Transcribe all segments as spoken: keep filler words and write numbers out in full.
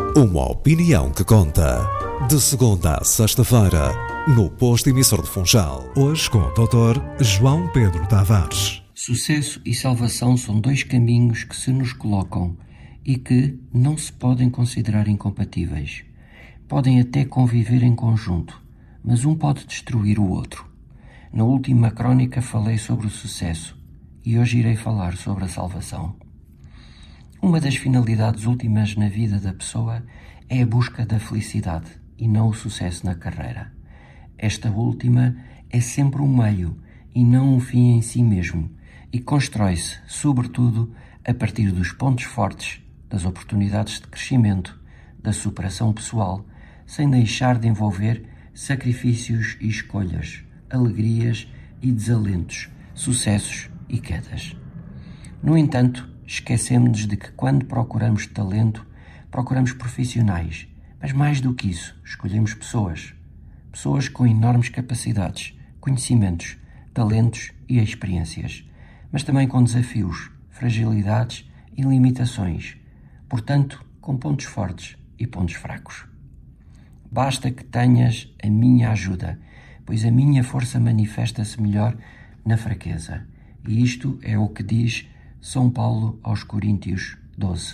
Uma opinião que conta. De segunda a sexta-feira, no Posto Emissor de Funchal. Hoje com o doutor João Pedro Tavares. Sucesso e salvação são dois caminhos que se nos colocam e que não se podem considerar incompatíveis. Podem até conviver em conjunto, mas um pode destruir o outro. Na última crónica falei sobre o sucesso e hoje irei falar sobre a salvação. Uma das finalidades últimas na vida da pessoa é a busca da felicidade e não o sucesso na carreira. Esta última é sempre um meio e não um fim em si mesmo e constrói-se, sobretudo, a partir dos pontos fortes, das oportunidades de crescimento, da superação pessoal, sem deixar de envolver sacrifícios e escolhas, alegrias e desalentos, sucessos e quedas. No entanto, esquecemos-nos de que quando procuramos talento, procuramos profissionais, mas mais do que isso, escolhemos pessoas. Pessoas com enormes capacidades, conhecimentos, talentos e experiências, mas também com desafios, fragilidades e limitações, portanto, com pontos fortes e pontos fracos. Basta que tenhas a minha ajuda, pois a minha força manifesta-se melhor na fraqueza. E isto é o que diz São Paulo aos Coríntios doze.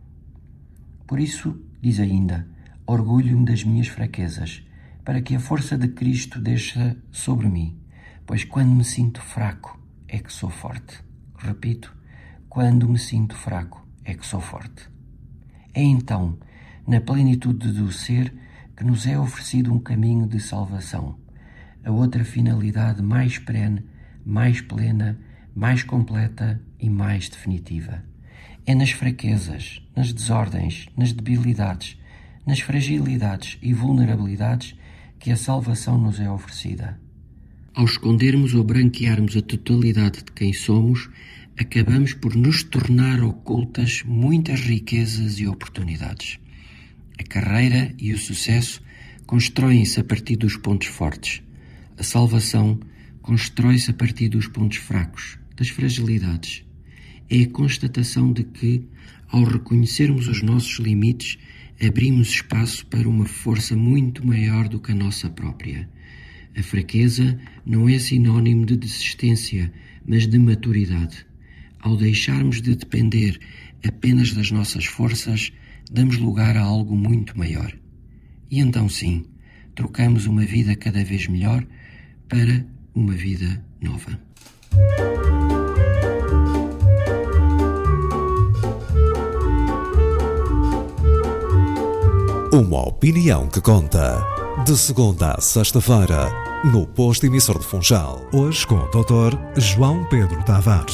Por isso, diz ainda, orgulho-me das minhas fraquezas, para que a força de Cristo desça sobre mim, pois quando me sinto fraco é que sou forte. Repito, quando me sinto fraco é que sou forte. É então, na plenitude do ser, que nos é oferecido um caminho de salvação, a outra finalidade mais perene, mais plena, mais completa e mais definitiva. É nas fraquezas, nas desordens, nas debilidades, nas fragilidades e vulnerabilidades que a salvação nos é oferecida. Ao escondermos ou branquearmos a totalidade de quem somos, acabamos por nos tornar ocultas muitas riquezas e oportunidades. A carreira e o sucesso constroem-se a partir dos pontos fortes. A salvação constrói-se a partir dos pontos fracos, das fragilidades. É a constatação de que, ao reconhecermos os nossos limites, abrimos espaço para uma força muito maior do que a nossa própria. A fraqueza não é sinónimo de desistência, mas de maturidade. Ao deixarmos de depender apenas das nossas forças, damos lugar a algo muito maior. E então sim, trocamos uma vida cada vez melhor para uma vida nova. Uma opinião que conta. De segunda a sexta-feira, no Posto Emissor de Funchal. Hoje com o doutor João Pedro Tavares.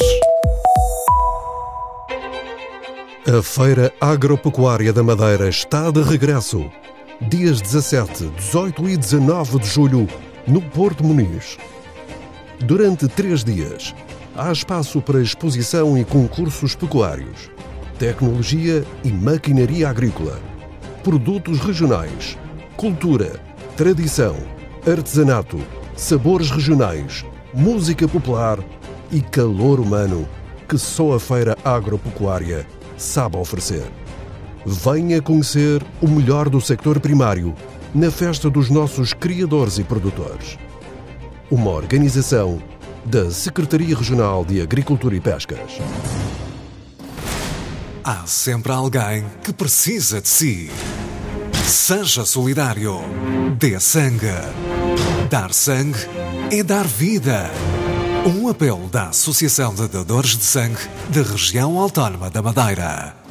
A Feira Agropecuária da Madeira está de regresso. Dias dezassete, dezoito e dezanove de julho, no Porto Muniz. Durante três dias, há espaço para exposição e concursos pecuários, tecnologia e maquinaria agrícola, produtos regionais, cultura, tradição, artesanato, sabores regionais, música popular e calor humano que só a Feira Agropecuária sabe oferecer. Venha conhecer o melhor do sector primário na festa dos nossos criadores e produtores. Uma organização da Secretaria Regional de Agricultura e Pescas. Há sempre alguém que precisa de si. Seja solidário. Dê sangue. Dar sangue é dar vida. Um apelo da Associação de Doadores de Sangue da Região Autónoma da Madeira.